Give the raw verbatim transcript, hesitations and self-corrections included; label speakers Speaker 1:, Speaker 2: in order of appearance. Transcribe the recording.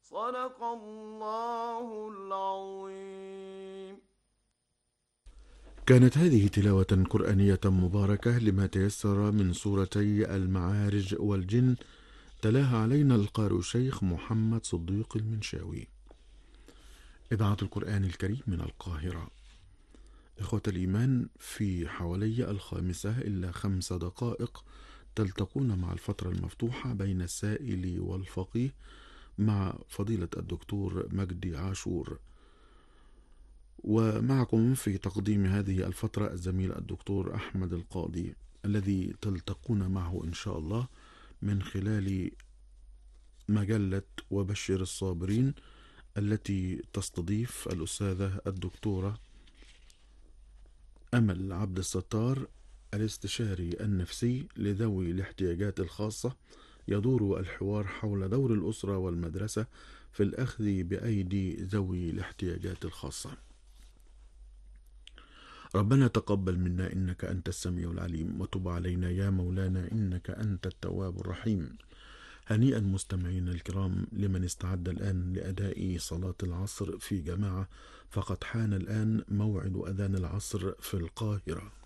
Speaker 1: صدق الله العظيم.
Speaker 2: كانت هذه تلاوة قرآنية مباركة لما تيسر من سورتي المعارج والجن، تلاها علينا القارئ الشيخ محمد صديق المنشاوي. إذاعة القرآن الكريم من القاهرة. إخوة الإيمان، في حوالي الخامسة إلا خمس دقائق تلتقون مع الفترة المفتوحة بين السائل والفقيه مع فضيلة الدكتور مجدي عاشور، ومعكم في تقديم هذه الفترة الزميل الدكتور أحمد القاضي، الذي تلتقون معه إن شاء الله من خلال مجلة وبشر الصابرين التي تستضيف الأستاذة الدكتورة أمل عبد الستار، الاستشاري النفسي لذوي الاحتياجات الخاصة. يدور الحوار حول دور الأسرة والمدرسة في الأخذ بأيدي ذوي الاحتياجات الخاصة. ربنا تقبل منا إنك أنت السميع العليم، وتب علينا يا مولانا إنك أنت التواب الرحيم. هنيئا مستمعين الكرام لمن استعد الآن لأداء صلاة العصر في جماعة، فقد حان الآن موعد أذان العصر في القاهرة.